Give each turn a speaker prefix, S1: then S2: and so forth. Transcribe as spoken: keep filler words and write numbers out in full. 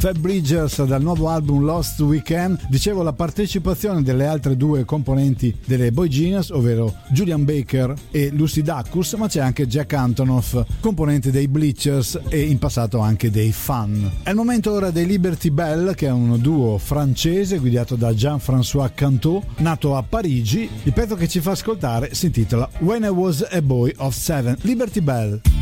S1: Phoebe Bridgers dal nuovo album Lost Weekend. Dicevo, la partecipazione delle altre due componenti delle Boy Genius, ovvero Julian Baker e Lucy Dacus, ma c'è anche Jack Antonoff, componente dei Bleachers e in passato anche dei Fun. È il momento ora dei Liberty Bell, che è un duo francese guidato da Jean-François Cantot, nato a Parigi. Il pezzo che ci fa ascoltare si intitola When I Was a Boy of Seven. Liberty Bell.